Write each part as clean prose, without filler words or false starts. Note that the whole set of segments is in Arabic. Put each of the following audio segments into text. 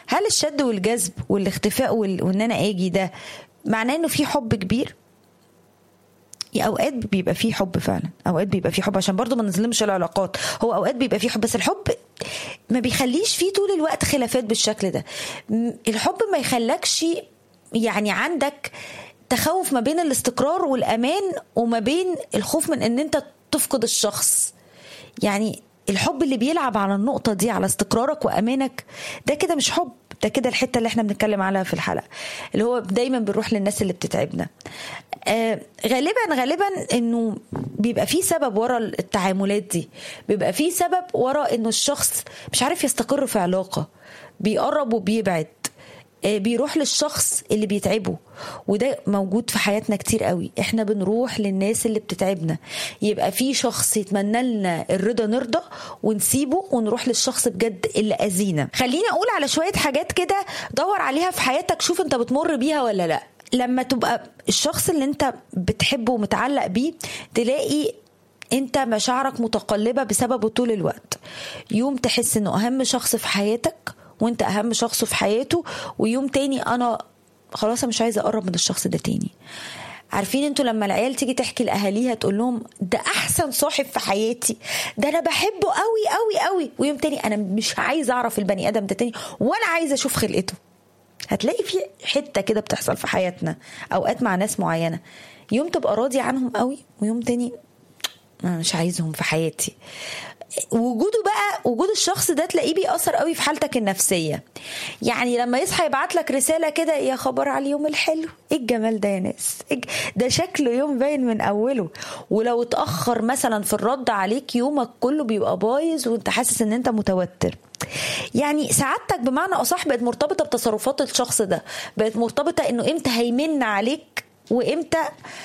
هل الشد والجذب والاختفاء وان انا اجي ده معناه انه في حب كبير؟ اوقات بيبقى فيه حب فعلا، اوقات بيبقى فيه حب، عشان برضو ما نظلمش العلاقات. هو اوقات بيبقى فيه حب، بس الحب ما بيخليش فيه طول الوقت خلافات بالشكل ده. الحب ما يخلكش يعني عندك تخوف ما بين الاستقرار والامان وما بين الخوف من ان انت تفقد الشخص. يعني الحب اللي بيلعب على النقطة دي، على استقرارك وأمانك، ده كده مش حب، ده كده الحتة اللي احنا بنتكلم عليها في الحلقة، اللي هو دايما بنروح للناس اللي بتتعبنا. غالبا انه بيبقى فيه سبب ورا التعاملات دي، بيبقى فيه سبب ورا انه الشخص مش عارف يستقر في علاقة، بيقرب وبيبعد، بيروح للشخص اللي بيتعبه. وده موجود في حياتنا كتير قوي، احنا بنروح للناس اللي بتتعبنا. يبقى في شخص يتمنى لنا الرضا نرضى ونسيبه ونروح للشخص بجد اللي أذينا. خليني اقول على شوية حاجات كده دور عليها في حياتك، شوف انت بتمر بيها ولا لا. لما تبقى الشخص اللي انت بتحبه ومتعلق بيه، تلاقي انت مشاعرك متقلبة بسببه طول الوقت. يوم تحس انه اهم شخص في حياتك وانت اهم شخص في حياته، ويوم تاني انا خلاص مش عايزه اقرب من الشخص ده تاني. عارفين انتوا لما العيال تيجي تحكي لاهاليها تقول لهم ده احسن صاحب في حياتي، ده انا بحبه قوي قوي قوي، ويوم تاني انا مش عايزه اعرف البني ادم ده تاني ولا عايزه اشوف خلقته. هتلاقي في حته كده بتحصل في حياتنا اوقات مع ناس معينه، يوم تبقى راضي عنهم قوي ويوم تاني انا مش عايزهم في حياتي. وجود الشخص ده تلاقيه بيأثر قوي في حالتك النفسية. يعني لما يصحى يبعت لك رسالة كده، يا خبر على اليوم الحلو، ايه الجمال ده يا ناس، ده شكله يوم باين من اوله. ولو اتأخر مثلا في الرد عليك، يومك كله بيبقى بايظ وانت حاسس ان انت متوتر. يعني سعادتك بمعنى اصح بقت مرتبطة بتصرفات الشخص ده، بقت مرتبطة انه امتى هيمن عليك وامتى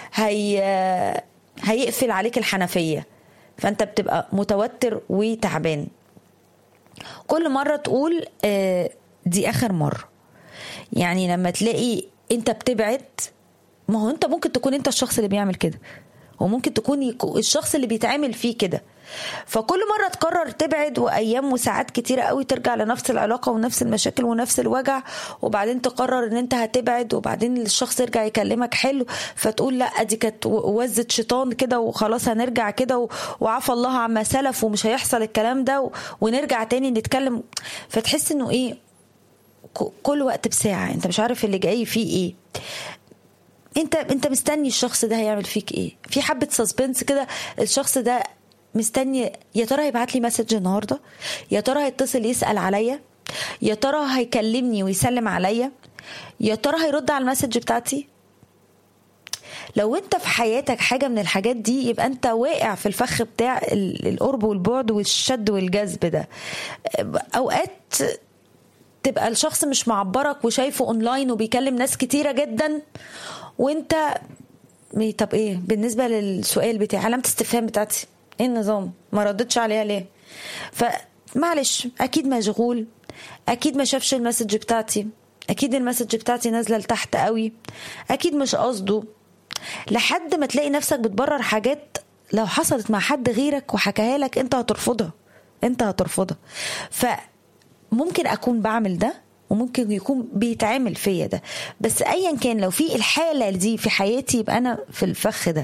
هيقفل عليك الحنفية. فانت بتبقى متوتر وتعبان، كل مرة تقول دي اخر مرة. يعني لما تلاقي انت بتبعد، ما هو انت ممكن تكون انت الشخص اللي بيعمل كده، وممكن تكون الشخص اللي بيتعامل فيه كده. فكل مرة تقرر تبعد، وأيام وساعات كتيرة قوي ترجع لنفس العلاقة ونفس المشاكل ونفس الوجع، وبعدين تقرر ان انت هتبعد، وبعدين الشخص يرجع يكلمك حلو فتقول لا دي كانت وزة شيطان كده وخلاص هنرجع كده وعفى الله عما سلف ومش هيحصل الكلام ده ونرجع تاني نتكلم. فتحس انه ايه، كل وقت بساعة انت مش عارف اللي جاي فيه ايه. انت مستني الشخص ده هيعمل فيك ايه، في حبة سسبنس كده. الشخص ده مستني، يا ترى هيبعت لي مسج النهارده، يا ترى هيتصل يسأل عليا، يا ترى هيكلمني ويسلم عليا، يا ترى هيرد على المسج بتاعتي. لو انت في حياتك حاجة من الحاجات دي، يبقى انت واقع في الفخ بتاع القرب والبعد والشد والجذب ده. اوقات تبقى الشخص مش معبرك وشايفه اونلاين وبيكلم ناس كتيرة جدا، وانت طب ايه بالنسبة للسؤال بتاعي، علامة استفهام بتاعتي ايه النظام، ما ردتش عليها ليه؟ فمعلش اكيد مشغول، اكيد ما شافش المسج بتاعتي، اكيد المسج بتاعتي نازله لتحت قوي، اكيد مش قصده. لحد ما تلاقي نفسك بتبرر حاجات لو حصلت مع حد غيرك وحكاها لك انت هترفضها. فممكن اكون بعمل ده وممكن يكون بيتعامل فيا ده، بس ايا كان لو في الحاله دي في حياتي يبقى انا في الفخ ده.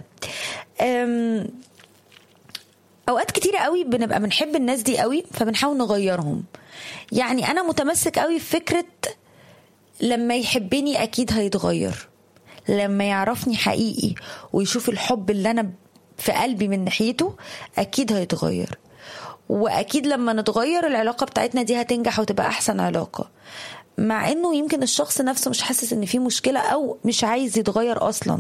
اوقات كتيرة قوي بنبقى بنحب الناس دي قوي فبنحاول نغيرهم. يعني انا متمسك قوي في فكرة لما يحبني اكيد هيتغير، لما يعرفني حقيقي ويشوف الحب اللي انا في قلبي من ناحيته اكيد هيتغير، واكيد لما نتغير العلاقة بتاعتنا دي هتنجح وتبقى احسن علاقة. مع انه يمكن الشخص نفسه مش حاسس ان في مشكلة او مش عايز يتغير اصلا.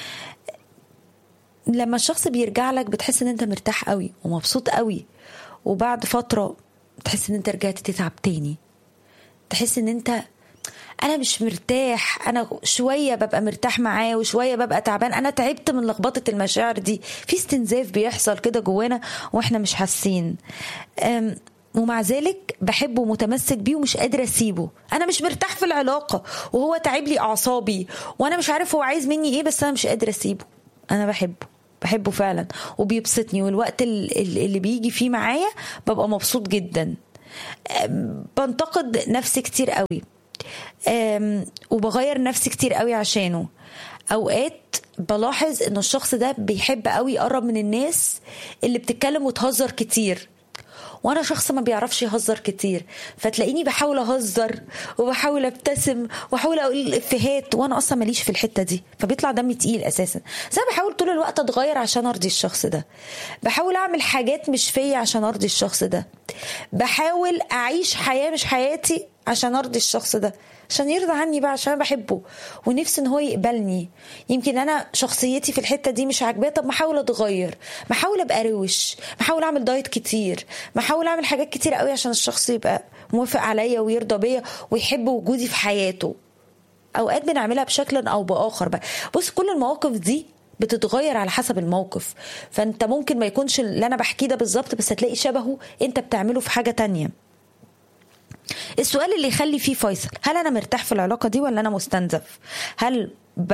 لما الشخص بيرجع لك بتحس ان انت مرتاح قوي ومبسوط قوي، وبعد فترة تحس ان انت رجعت تتعب تاني، تحس ان انت انا مش مرتاح، انا شوية ببقى مرتاح معاه وشوية ببقى تعبان، انا تعبت من لخبطة المشاعر دي. في استنزاف بيحصل كده جوانا واحنا مش حاسين، ومع ذلك بحبه ومتمسك بيه ومش قادرة اسيبه. انا مش مرتاح في العلاقة وهو تعب لي اعصابي وانا مش عارف هو عايز مني ايه، بس انا مش قادرة اسيبه. انا بحبه فعلا وبيبسطني، والوقت اللي بيجي فيه معايا ببقى مبسوط جدا. بنتقد نفسي كتير قوي، وبغير نفسي كتير قوي عشانه. اوقات بلاحظ ان الشخص ده بيحب قوي يقرب من الناس اللي بتتكلم وتهزر كتير، وانا شخص ما بيعرفش يهزر كتير، فتلاقيني بحاول اهزر وبحاول ابتسم وبحاول اقول الافيهات وانا اصلا ماليش في الحته دي، فبيطلع دمي تقيل اساسا. بس انا بحاول طول الوقت اتغير عشان ارضي الشخص ده، بحاول اعمل حاجات مش فيا عشان ارضي الشخص ده، بحاول اعيش حياه مش حياتي عشان ارضي الشخص ده، عشان يرضى عني بقى، عشان انا بحبه ونفسي ان هو يقبلني. يمكن انا شخصيتي في الحته دي مش عاجباه، طب ما احاول اتغير، ما احاول ابقى روش، ما احاول اعمل دايت كتير، ما احاول اعمل حاجات كتير قوي عشان الشخص يبقى موافق عليا ويرضى بيا ويحب وجودي في حياته. اوقات بنعملها بشكل او باخر بقى. بص، كل المواقف دي بتتغير على حسب الموقف، فانت ممكن ما يكونش اللي انا بحكيه ده بالظبط، بس هتلاقي شبهه انت بتعمله في حاجه تانية. السؤال اللي يخلي فيه فيصل، هل انا مرتاح في العلاقه دي ولا انا مستنزف؟ هل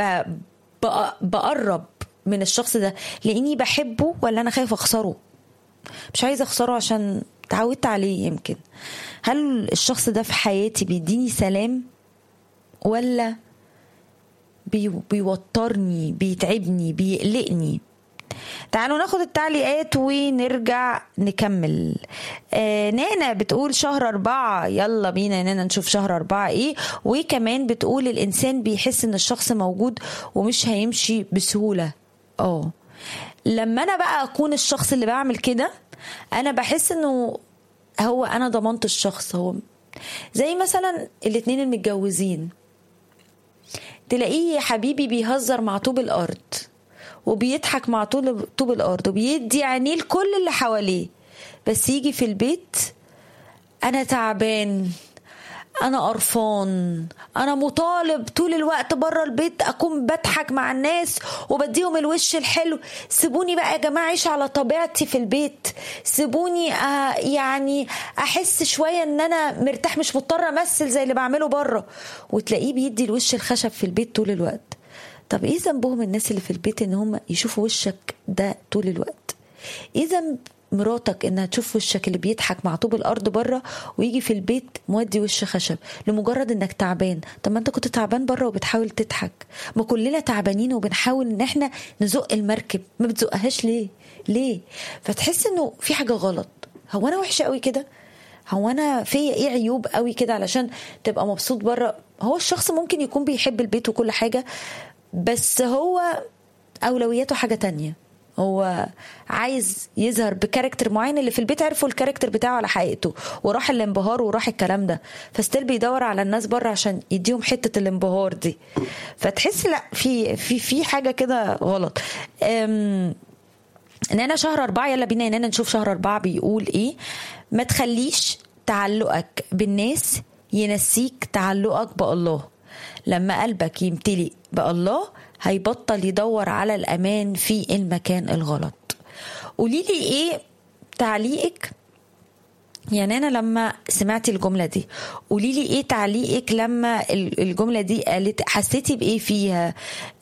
بقرب من الشخص ده لاني بحبه ولا انا خايف اخسره؟ مش عايزه اخسره عشان تعودت عليه يمكن. هل الشخص ده في حياتي بيديني سلام ولا بيوترني، بيتعبني، بيقلقني؟ تعالوا ناخد التعليقات ونرجع نكمل. نانا بتقول شهر 4، يلا بينا نانا نشوف شهر 4 ايه. وكمان بتقول الانسان بيحس ان الشخص موجود ومش هيمشي بسهولة. لما انا بقى اكون الشخص اللي بعمل كده، انا بحس انه هو انا ضمنت الشخص. هو زي مثلا الاتنين المتجوزين، تلاقيه يا حبيبي بيهزر مع طوب الارض وبيضحك مع طوب الارض وبيدي عينيه لكل اللي حواليه، بس يجي في البيت انا تعبان، انا قرفان، انا مطالب طول الوقت بره البيت اكون بضحك مع الناس وبديهم الوش الحلو. سيبوني بقى يا جماعه اعيش على طبيعتي في البيت، سيبوني يعني احس شويه ان انا مرتاح، مش مضطره امثل زي اللي بعمله بره. وتلاقيه بيدي الوش الخشب في البيت طول الوقت. طب ايه ذنبهم الناس اللي في البيت ان هم يشوفوا وشك ده طول الوقت؟ ايه ذنب مراتك انها تشوف وشك اللي بيضحك مع طوب الارض بره ويجي في البيت مودي وش خشب لمجرد انك تعبان؟ طب ما انت كنت تعبان بره وبتحاول تضحك. ما كلنا تعبانين وبنحاول ان احنا نزق المركب، ما بتزقهاش ليه؟ فتحس انه في حاجه غلط. هو انا وحشه قوي كده؟ هو انا فيا ايه عيوب قوي كده علشان تبقى مبسوط بره؟ هو الشخص ممكن يكون بيحب البيت وكل حاجه، بس هو اولوياته حاجه تانية. هو عايز يظهر بكاركتر معين، اللي في البيت عرفوا الكاركتر بتاعه على حقيقته وراح الانبهار وراح الكلام ده، فستيل بيدور على الناس بره عشان يديهم حتة الانبهار دي. فتحس لا في حاجة كده غلط. نانا شهر 4، يلا بينا نانا نشوف شهر 4 بيقول ايه. ما تخليش تعلقك بالناس ينسيك تعلقك بالله. لما قلبك يمتلئ بالله هيبطل يدور على الأمان في المكان الغلط. قوليلي ايه تعليقك يعني أنا لما سمعتي الجملة دي؟ قوليلي ايه تعليقك لما الجملة دي قالت؟ حسيتي بإيه فيها؟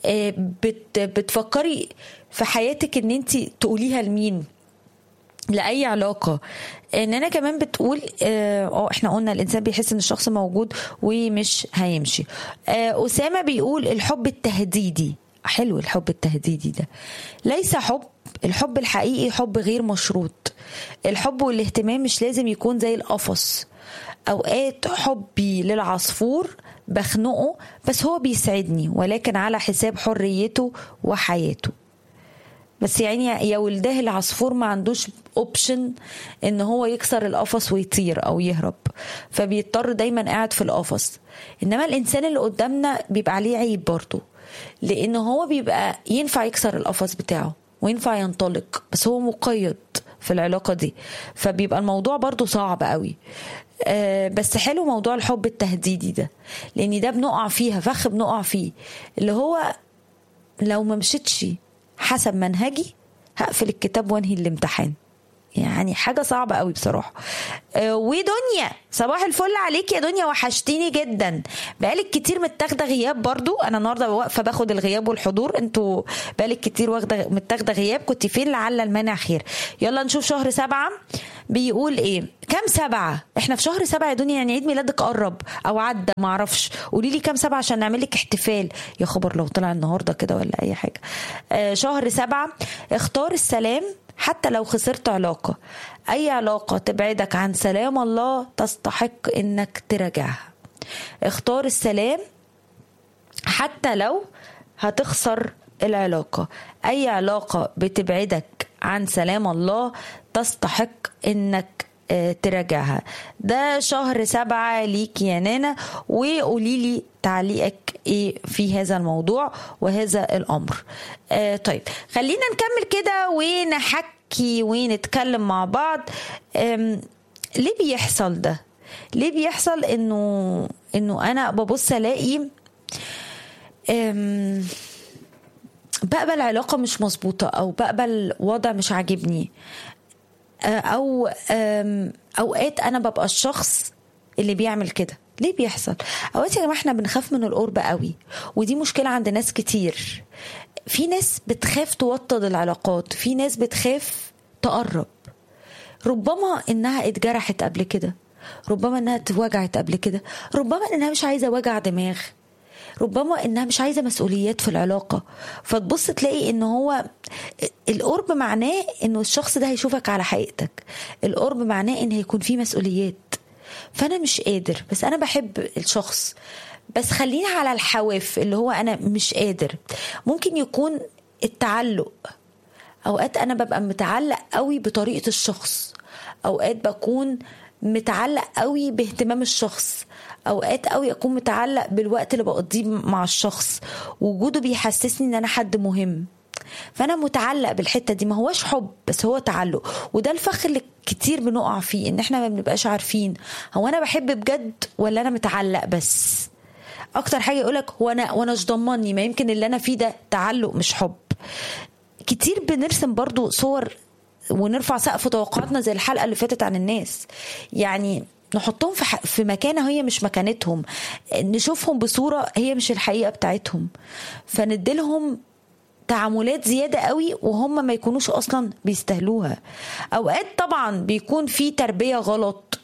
بتفكري في حياتك ان انتي تقوليها لمين؟ لأي علاقة؟ ان انا كمان بتقول احنا قلنا الانسان بيحس ان الشخص موجود ومش هيمشي. أسامة بيقول الحب التهديدي. حلو الحب التهديدي ده، ليس حب. الحب الحقيقي حب غير مشروط. الحب والاهتمام مش لازم يكون زي القفص. اوقات حبي للعصفور بخنقه بس هو بيسعدني، ولكن على حساب حريته وحياته. بس يعني يا ولده العصفور ما عندوش اوبشن ان هو يكسر القفص ويطير او يهرب، فبيضطر دايما قاعد في القفص. انما الانسان اللي قدامنا بيبقى عليه عيب برضه، لان هو بيبقى ينفع يكسر القفص بتاعه وينفع ينطلق، بس هو مقيد في العلاقة دي، فبيبقى الموضوع برضه صعب قوي. بس حلو موضوع الحب التهديدي ده، لان ده بنقع فيها فخ، بنقع فيه اللي هو لو ما مشيتش حسب منهجي هقفل الكتاب وانهي الامتحان. يعني حاجة صعبة قوي بصراحة. ودنيا، صباح الفل عليك يا دنيا، وحشتيني جدا، بقالك كتير متاخده غياب. برضو انا النهارده واقفه باخد الغياب والحضور، انتوا بقالك كتير واخده متاخده غياب، كنت فين؟ لعل المانع خير. يلا نشوف شهر 7 بيقول ايه. كام 7؟ احنا في شهر 7 يا دنيا، يعني عيد ميلادك قرب او عدى، ما اعرفش. قولي لي كام 7 عشان نعمل لك احتفال. يا خبر لو طلع النهارده كده ولا اي حاجه. شهر 7، اختار السلام حتى لو خسرت علاقة. أي علاقة تبعدك عن سلام الله تستحق إنك تراجعها. اختار السلام حتى لو هتخسر العلاقة. أي علاقة بتبعدك عن سلام الله تستحق إنك تراجعها. ده شهر 7 ليك يا نانا، وقولي لي تعليقك ايه في هذا الموضوع وهذا الامر. طيب خلينا نكمل كده ونحكي ونتكلم مع بعض. ليه بيحصل ده؟ ليه بيحصل انه انا ببص الاقي بقبل علاقة مش مظبوطة، او بقبل وضع مش عاجبني، او اوقات انا ببقى الشخص اللي بيعمل كده. ليه بيحصل؟ اوقات يا جماعه احنا بنخاف من القرب قوي، ودي مشكله عند ناس كتير. في ناس بتخاف توطد العلاقات، في ناس بتخاف تقرب، ربما انها اتجرحت قبل كده، ربما انها اتوجعت قبل كده، ربما انها مش عايزه وجع دماغ، ربما انها مش عايزه مسؤوليات في العلاقه. فتبص تلاقي ان هو القرب معناه انه الشخص ده هيشوفك على حقيقتك، القرب معناه ان هيكون فيه مسؤوليات. فانا مش قادر، بس انا بحب الشخص، بس خلينا على الحواف اللي هو انا مش قادر. ممكن يكون التعلق، اوقات انا ببقى متعلق قوي بطريقه الشخص، اوقات بكون متعلق قوي باهتمام الشخص، اوقات قوي اكون متعلق بالوقت اللي بقضيه مع الشخص، وجوده بيحسسني ان انا حد مهم، فانا متعلق بالحته دي. ما هوش حب، بس هو تعلق. وده الفخ اللي كتير بنقع فيه، ان احنا ما بنبقاش عارفين هو انا بحب بجد ولا انا متعلق بس. اكتر حاجه يقولك هو وانا مش ضمني، ما يمكن اللي انا فيه ده تعلق مش حب. كتير بنرسم برضو صور ونرفع سقف توقعاتنا زي الحلقه اللي فاتت عن الناس، يعني نحطهم في مكانة هي مش مكانتهم، نشوفهم بصورة هي مش الحقيقة بتاعتهم، فنديلهم تعاملات زيادة قوي وهم ما يكونوش أصلا بيستهلوها. أوقات طبعا بيكون في تربية غلط،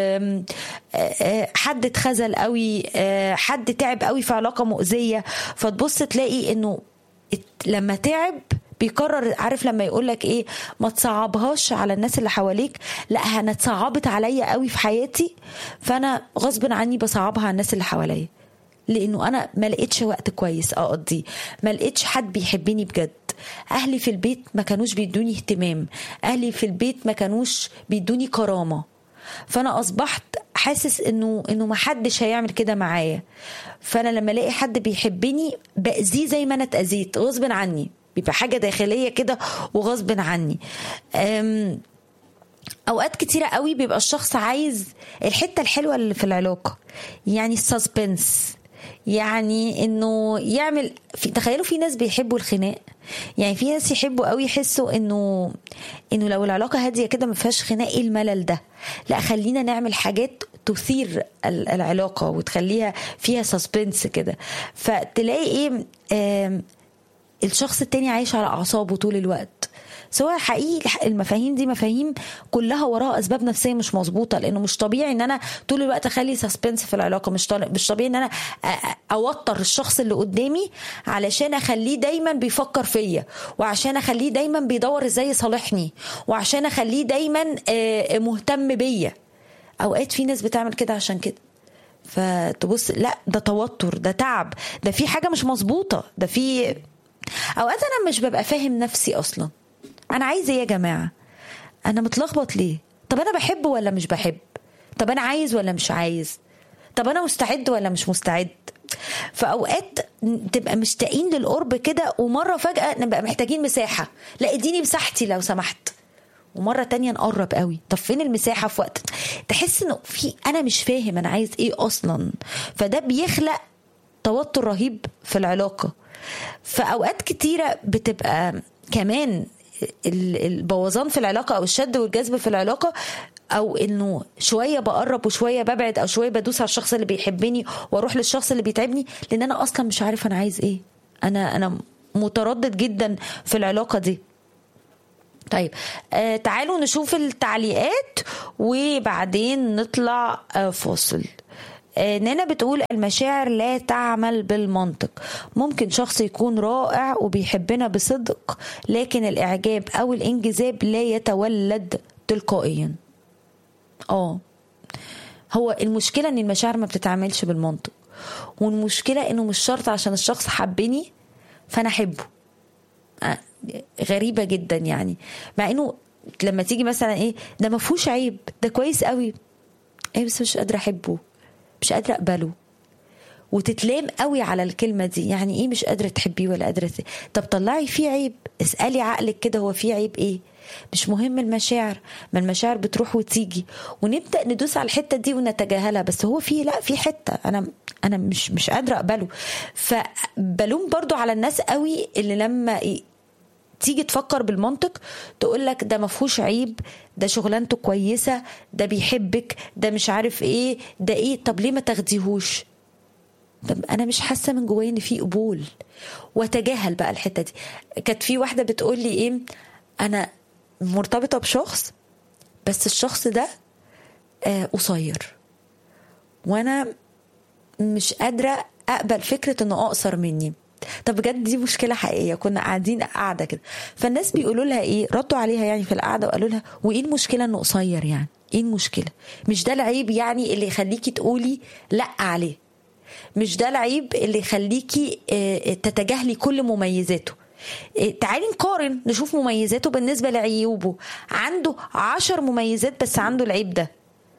حد اتخذل قوي، حد تعب قوي في علاقة مؤذية، فتبص تلاقي انه لما تعب بيقرر، عارف لما يقولك ايه، ما تصعبهاش على الناس اللي حواليك، لا انا اتصعبت عليا قوي في حياتي، فانا غصب عني بصعبها على الناس اللي حواليا، لانه انا ما لقيتش وقت كويس اقضيه، ما لقيتش حد بيحبني بجد، اهلي في البيت ما كانوش بيدوني اهتمام، اهلي في البيت ما كانوش بيدوني كرامة، فانا اصبحت حاسس انه ما حدش هيعمل كده معايا، فانا لما الاقي حد بيحبني باذيه زي ما انا اتاذيت غصب عني، بيبقى حاجه داخليه كده وغصب عني. اوقات كتيره قوي بيبقى الشخص عايز الحته الحلوه اللي في العلاقه، يعني السسبنس، يعني انه يعمل تخيلوا في ناس بيحبوا الخناق، يعني في ناس يحبوا قوي يحسوا انه لو العلاقه هاديه كده ما فيهاش خناق، ايه الملل ده، لا خلينا نعمل حاجات تثير العلاقه وتخليها فيها سسبنس كده، فتلاقي ايه، الشخص التاني عايش على اعصابه طول الوقت. سواء حقيقي المفاهيم دي مفاهيم كلها وراها اسباب نفسيه مش مظبوطه، لانه مش طبيعي ان انا طول الوقت اخلي سسبنس في العلاقه، مش طبيعي ان انا اوتر الشخص اللي قدامي علشان اخليه دايما بيفكر فيا، وعشان اخليه دايما بيدور ازاي يصالحني، وعشان اخليه دايما مهتم بيا. اوقات في ناس بتعمل كده عشان كده، فتبص لا ده توتر، ده تعب، ده في حاجه مش مظبوطه، ده في اوقات انا مش ببقى فاهم نفسي اصلا، انا عايز ايه يا جماعه، انا متلخبط ليه، طب انا بحب ولا مش بحب، طب انا عايز ولا مش عايز، طب انا مستعد ولا مش مستعد. فاوقات تبقى مشتاقين للقرب كده، ومره فجاه نبقى محتاجين مساحه، لا اديني مساحتي لو سمحت، ومره تانية نقرب قوي، طب فين المساحه، في وقت تحس انه في انا مش فاهم انا عايز ايه اصلا، فده بيخلق توتر رهيب في العلاقه. فاوقات كتيره بتبقى كمان البوظان في العلاقة او الشد والجذب في العلاقة، او انه شوية بقرب وشوية ببعد، او شوية بدوس على الشخص اللي بيحبني واروح للشخص اللي بيتعبني، لان انا اصلا مش عارف انا عايز ايه. انا متردد جدا في العلاقة دي. طيب تعالوا نشوف التعليقات وبعدين نطلع فاصل. نانا بتقول المشاعر لا تعمل بالمنطق، ممكن شخص يكون رائع وبيحبنا بصدق، لكن الإعجاب أو الانجذاب لا يتولد تلقائيا. هو المشكلة ان المشاعر ما بتتعاملش بالمنطق، والمشكلة انه مش شرط عشان الشخص حبني فانا احبه. غريبة جدا يعني، مع انه لما تيجي مثلا ايه ده ما فيهوش عيب، ده كويس قوي، بس مش قادرة احبه، مش قادرة اقبله، وتتلام قوي على الكلمة دي. يعني ايه مش قادرة تحبيه ولا قادرة طب طلعي فيه عيب، اسألي عقلك كده هو فيه عيب ايه. مش مهم المشاعر، ما المشاعر بتروح وتيجي، ونبدأ ندوس على الحتة دي ونتجاهلها، بس هو فيه لا في حتة انا مش قادرة اقبله. فبلوم برضو على الناس قوي اللي لما تيجي تفكر بالمنطق تقولك ده مفهوش عيب، ده شغلانته كويسة، ده بيحبك، ده مش عارف ايه، ده ايه. طب ليه ما تاخديهوش؟ طب انا مش حاسة من جوايا ان في قبول، وتجاهل بقى الحتة دي. كانت في واحدة بتقول لي ايه، انا مرتبطة بشخص بس الشخص ده قصير، وانا مش قادرة اقبل فكرة انه اقصر مني. طب بجد دي مشكلة حقيقية. كنا قاعدين قاعدة كده، فالناس بيقولوا لها ايه، ردوا عليها يعني في القعدة وقالوا لها وايه المشكلة انه قصير؟ يعني ايه المشكلة؟ مش ده العيب يعني اللي يخليكي تقولي لا عليه، مش ده العيب اللي يخليكي تتجاهلي كل مميزاته. تعالي نقارن نشوف مميزاته بالنسبة لعيوبه. عنده 10 مميزات بس عنده العيب ده.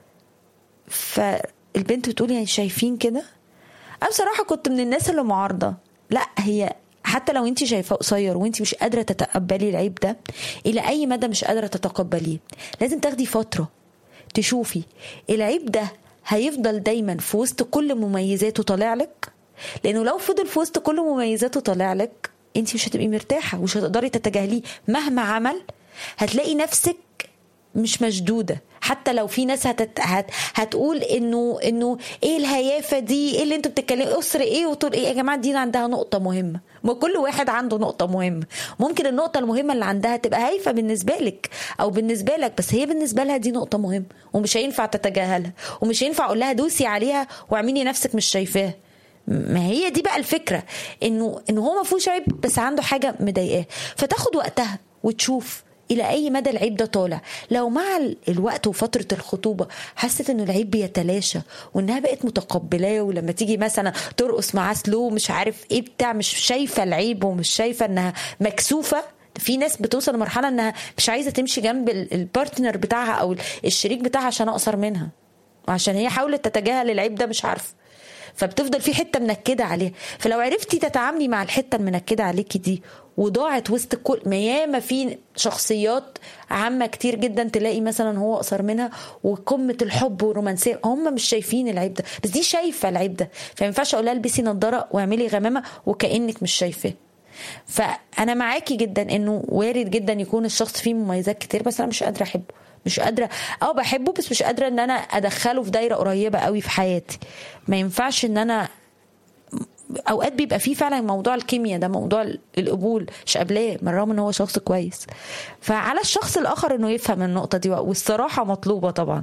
فالبنت بتقول يعني شايفين كده؟ انا بصراحة كنت من الناس اللي معارضة، لا هي حتى لو انت شايفاه قصير وانت مش قادرة تتقبلي العيب ده، الى اي مدى مش قادرة تتقبليه؟ لازم تاخدي فترة تشوفي العيب ده هيفضل دايما في وسط كل مميزاته طالع لك، لانه لو فضل في وسط كل مميزاته طالع لك انت مش هتبقي مرتاحة ومش هتقدري تتجاهليه مهما عمل. هتلاقي نفسك مش مشدودة، حتى لو في ناس هتقول انه ايه الهيافة دي، ايه اللي انتوا بتتكلموا، اسر ايه وطول ايه. يا جماعة دي عندها نقطة مهمة، ما كل واحد عنده نقطة مهمة. ممكن النقطة المهمة اللي عندها تبقى هايفة بالنسبة لك او بالنسبة لك، بس هي بالنسبة لها دي نقطة مهمة ومش هينفع تتجاهلها، ومش هينفع اقول لها دوسي عليها واعملي نفسك مش شايفاها. ما هي دي بقى الفكرة، انه هو ما فيهوش عيب بس عنده حاجة مضايقاه، فتاخد وقتها وتشوف الى اي مدى العيب ده طالع. لو مع الوقت وفترة الخطوبة حست انه العيب بيتلاشى وانها بقت متقبلاه، ولما تيجي مثلا ترقص معاه سلو مش عارف ايه بتاع، مش شايفة العيب ومش شايفة انها مكسوفة. في ناس بتوصل لمرحلة انها مش عايزة تمشي جنب البارتنر بتاعها او الشريك بتاعها عشان اقصر منها، وعشان هي حاولت تتجاهل العيب ده مش عارفة، فبتفضل في حتة منكدة عليها. فلو عرفتي تتعاملي مع الحتة المنكدة عليكي دي وضاعت وسط كل ما ياما في شخصيات عامة كتير جدا تلاقي مثلا هو أقصر منها وقمة الحب والرومانسية، هم مش شايفين العيب ده بس دي شايفة العيب ده. فينفعش أقولها البسي نظارة واعملي غمامة وكأنك مش شايفاه. فأنا معاكي جدا إنه وارد جدا يكون الشخص فيه مميزات كتير بس أنا مش قادرة أحبه، مش قادرة بحبه بس مش قادرة ان انا ادخله في دايرة قريبة قوي في حياتي. ما ينفعش ان انا اوقات بيبقى فيه فعلا موضوع الكيمياء ده، موضوع القبول مش قابلاه من رغم ان هو شخص كويس. فعلى الشخص الاخر انه يفهم النقطة دي، والصراحة مطلوبة طبعا.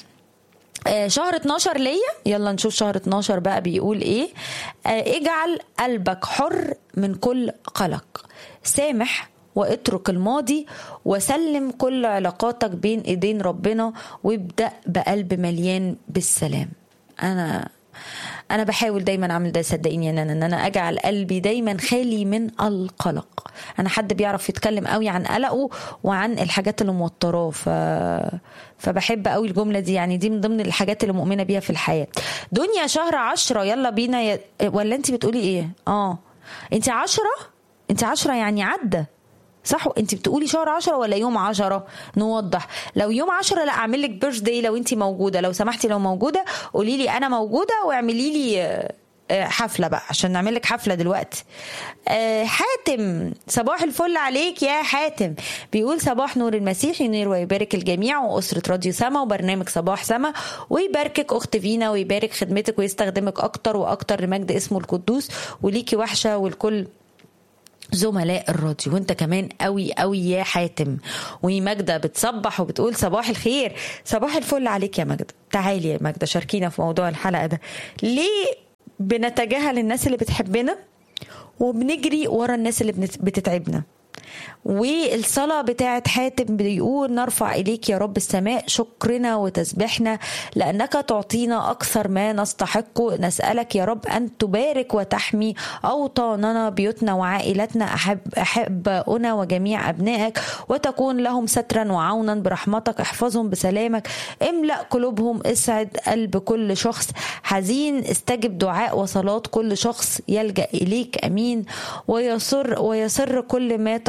شهر 12 ليا، يلا نشوف شهر 12 بقى بيقول ايه. اجعل قلبك حر من كل قلق، سامح واترك الماضي وسلم كل علاقاتك بين ايدين ربنا، وابدأ بقلب مليان بالسلام. انا بحاول دايما اعمل ده، صدقيني ان انا اجعل قلبي دايما خالي من القلق. انا حد بيعرف يتكلم قوي عن قلقه وعن الحاجات اللي موتراه، فبحب قوي الجملة دي، يعني دي من ضمن الحاجات اللي مؤمنة بيها في الحياة. دنيا شهر 10 يلا بينا ولا انت بتقولي ايه؟ انت 10 يعني عدى صح؟ انت بتقولي شهر 10 ولا يوم 10؟ نوضح. لو يوم 10 لا اعمل لك بيرث داي لو انت موجوده، لو سمحتي لو موجوده قولي لي انا موجوده واعملي لي حفلة بقى عشان نعمل لك حفلة دلوقتي. حاتم صباح الفل عليك يا حاتم، بيقول صباح نور المسيح ينير ويبارك الجميع وأسرة راديو سما وبرنامج صباح سما، ويباركك أخت فينا ويبارك خدمتك ويستخدمك أكتر وأكتر لمجد اسمه القدوس، وليكي وحشة والكل زملاء الراديو، وانت كمان قوي قوي يا حاتم. وماجدة بتصبح وبتقول صباح الخير، صباح الفل عليك يا ماجدة. تعالي يا ماجدة شاركينا في موضوع الحلقة ده، ليه بنتجاهل الناس اللي بتحبنا وبنجري ورا الناس اللي بتتعبنا؟ والصلاة بتاعت حاتم بيقول نرفع إليك يا رب السماء شكرنا وتسبحنا لأنك تعطينا أكثر ما نستحق. نسألك يا رب أن تبارك وتحمي أوطاننا بيوتنا وعائلتنا أحبائنا وجميع أبنائك، وتكون لهم سترا وعونا برحمتك. احفظهم بسلامك، املأ قلوبهم، اسعد قلب كل شخص حزين، استجب دعاء وصلاة كل شخص يلجأ إليك. أمين. ويسر كل ما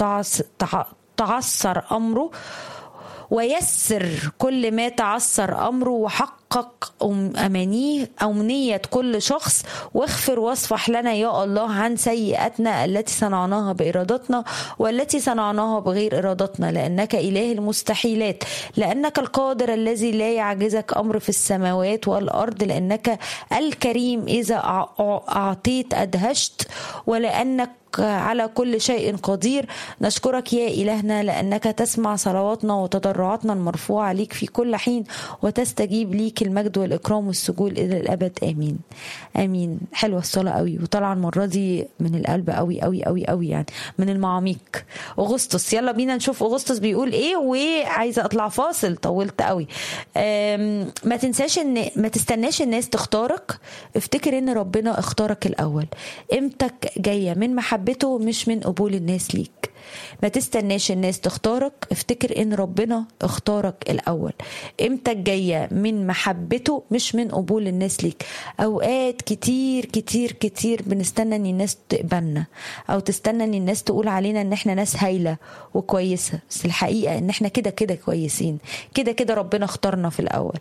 تعثر أمره، ويسر كل ما تعثر أمره، وحقق أمنية كل شخص، واغفر واصفح لنا يا الله عن سيئاتنا التي صنعناها بإرادتنا والتي صنعناها بغير إرادتنا، لأنك إله المستحيلات، لأنك القادر الذي لا يعجزك أمر في السماوات والأرض، لأنك الكريم إذا أعطيت أدهشت، ولأنك على كل شيء قدير. نشكرك يا إلهنا لأنك تسمع صلواتنا وتضرعاتنا المرفوعة ليك في كل حين، وتستجيب ليك المجد والإكرام والسجود إلى الأبد. آمين آمين. حلوة الصلاة قوي، وطلع المرة دي من القلب قوي قوي قوي قوي، يعني من المعاميق. أغسطس، يلا بينا نشوف أغسطس بيقول إيه. وعايزة أطلع فاصل، طولت قوي. ما تنساش ما تستناش الناس تختارك، افتكر إن ربنا اختارك الأول. قيمتك جاية من محبته مش من قبول الناس ليك. ما تستناش الناس تختارك، افتكر ان ربنا اختارك الاول. قيمتك جاية من محبته مش من قبول الناس ليك. اوقات كتير كتير كتير بنستنى ان الناس تقبلنا، او تستنى ان الناس تقول علينا ان احنا ناس هايلة وكويسة، بس الحقيقة ان احنا كده كده كويسين، كده كده ربنا اختارنا في الاول.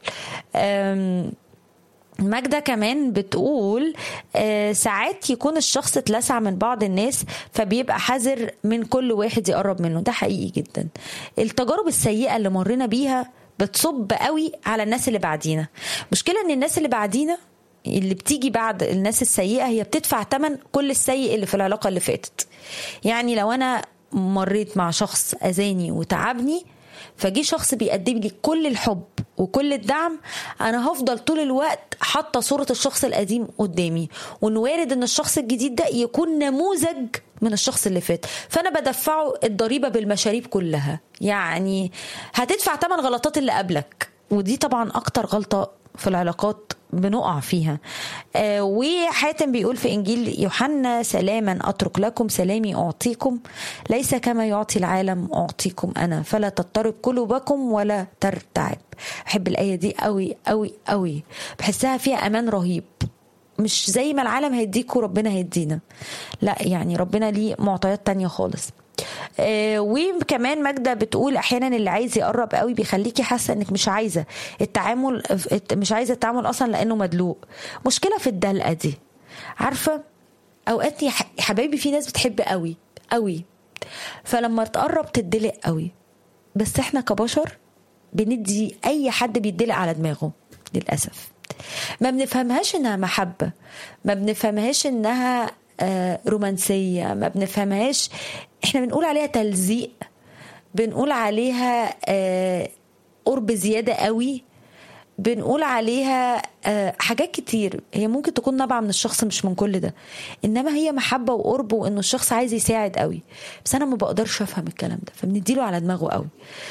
ماجدة كمان بتقول ساعات يكون الشخص اتلسع من بعض الناس فبيبقى حذر من كل واحد يقرب منه. ده حقيقي جدا. التجارب السيئة اللي مرينا بيها بتصب قوي على الناس اللي بعدينا. مشكلة ان الناس اللي بعدينا اللي بتيجي بعد الناس السيئة هي بتدفع ثمن كل السيء اللي في العلاقة اللي فاتت. يعني لو انا مريت مع شخص اذاني وتعبني، فجي شخص بيقدم لي كل الحب وكل الدعم، انا هفضل طول الوقت حاطه صوره الشخص القديم قدامي، وان وارد ان الشخص الجديد ده يكون نموذج من الشخص اللي فات، فانا بدفعه الضريبه بالمشاريب كلها. يعني هتدفع ثمن غلطات اللي قبلك، ودي طبعا اكتر غلطه في العلاقات بنقع فيها. وحاتم بيقول في إنجيل يوحنا سلاما أترك لكم سلامي أعطيكم، ليس كما يعطي العالم أعطيكم أنا، فلا تضطرب قلوبكم ولا ترتعب. بحب الآية دي قوي قوي قوي، بحسها فيها أمان رهيب. مش زي ما العالم هيديكوا ربنا هيدينا، لا، يعني ربنا ليه معطيات تانية خالص. وكمان ماجدة بتقول احيانا اللي عايز يقرب قوي بيخليكي حاسه انك مش عايزه التعامل، مش عايزه التعامل اصلا لانه مدلوق. مشكله في الدلقه دي. عارفه اوقات يا حبايبي في ناس بتحب قوي قوي، فلما تقرب تدلق قوي. بس احنا كبشر بندي اي حد بيدلق على دماغه للاسف. ما بنفهمهاش انها محبه، ما بنفهمهاش انها رومانسية، ما بنفهمهاش. احنا بنقول عليها تلزيق، بنقول عليها قرب زيادة قوي، بنقول عليها حاجات كتير. هي ممكن تكون نابعة من الشخص مش من كل ده، انما هي محبة وقرب وانه الشخص عايز يساعد قوي، بس انا ما بقدرش افهم الكلام ده فبنديله على دماغه قوي.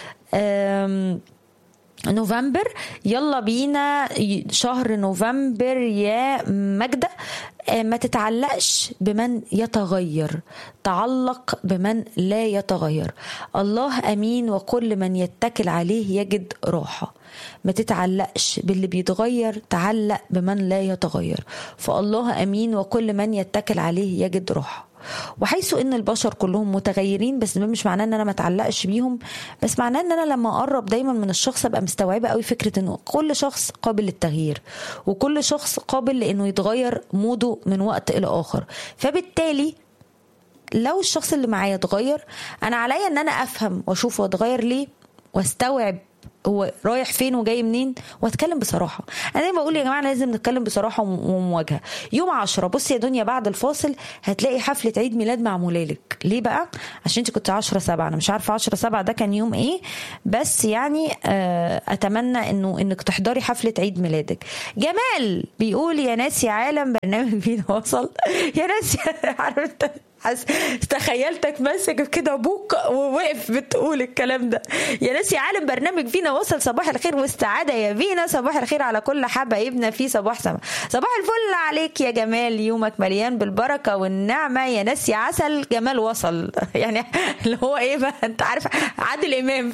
نوفمبر، يلا بينا شهر نوفمبر يا ماجدة. ما تتعلقش بمن يتغير، تعلق بمن لا يتغير. الله أمين وكل من يتكل عليه يجد راحة. ما تتعلقش باللي بيتغير، تعلق بمن لا يتغير. فالله أمين وكل من يتكل عليه يجد راحة. وحيث ان البشر كلهم متغيرين، بس ده مش معناه ان انا ما اتعلقش بيهم، بس معناه ان انا لما اقرب دايما من الشخص ابقى مستوعبه قوي فكره انه كل شخص قابل للتغيير، وكل شخص قابل لانه يتغير موده من وقت الى اخر. فبالتالي لو الشخص اللي معايا اتغير، انا عليا ان انا افهم واشوف هو اتغير ليه، واستوعب هو رايح فين وجاي منين، واتكلم بصراحه. انا دايما بقول يا جماعه لازم نتكلم بصراحه ومواجهه. يوم 10 بصي يا دنيا بعد الفاصل هتلاقي حفله عيد ميلاد معموله لك. ليه بقى؟ عشان انت كنت 10/7. انا مش عارفه 10/7 ده كان يوم ايه، بس يعني اتمنى انك تحضري حفله عيد ميلادك. جمال بيقول يا ناس يا عالم برنامج فينا وصل. يا ناس عارف تخيلتك ماسك كده ابوك ووقف بتقول الكلام ده. يا ناس يا عالم برنامج فينا وصل. صباح الخير والسعاده يا فينا، صباح الخير على كل حبايبنا في صباح سما. صباح الفل عليك يا جمال، يومك مليان بالبركه والنعمه. يا ناس يا عسل جمال وصل يعني اللي هو ايه بقى، انت عارف عادل امام.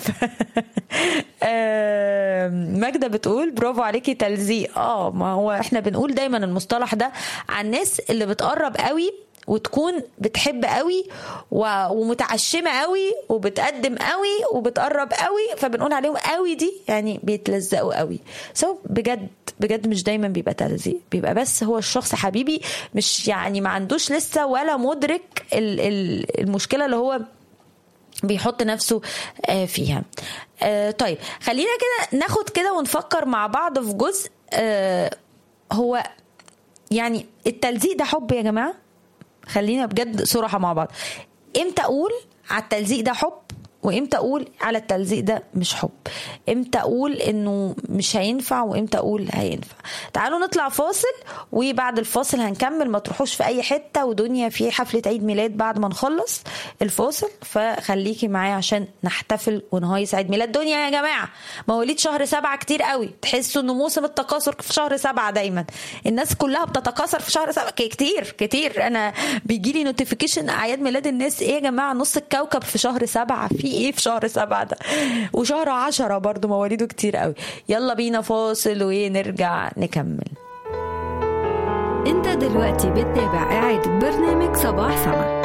ماجدة بتقول برافو عليكي تلزيق. ما هو احنا بنقول دايما المصطلح ده عن الناس اللي بتقرب قوي وتكون بتحب قوي ومتعشمه قوي وبتقدم قوي وبتقرب قوي، فبنقول عليهم قوي دي يعني بيتلزقوا قوي. بجد مش دايما بيبقى تلزيق، بيبقى بس هو الشخص حبيبي مش يعني ما عندوش لسه ولا مدرك المشكله اللي هو بيحط نفسه فيها. طيب خلينا كده ناخد كده ونفكر مع بعض في جزء هو يعني التلزيق ده حب يا جماعه. خلينا بجد صراحة مع بعض، امتى اقول على التلزيق ده حب وامتى اقول على التلزيق ده مش حب، امتى اقول انه مش هينفع وامتى اقول هينفع. تعالوا نطلع فاصل، وبعد الفاصل هنكمل. ما تروحوش في اي حتة، ودنيا في حفلة عيد ميلاد بعد ما نخلص الفاصل، فخليكي معايا عشان نحتفل ونهيص عيد ميلاد دنيا. يا جماعة مواليد شهر 7 كتير قوي، تحسوا انه موسم التكاثر في شهر 7 دايما، الناس كلها بتتكاثر في شهر 7 كتير. انا بيجيلي نوتيفيكيشن اعياد ميلاد الناس. ايه يا جماعة نص الكوكب في شهر 7، في ايه في شهر 7 ده؟ وشهر 10 برضو مواليده كتير قوي. يلا بينا فاصل ونرجع نكمل. انت دلوقتي بتتابع قاعد برنامج صباح سما.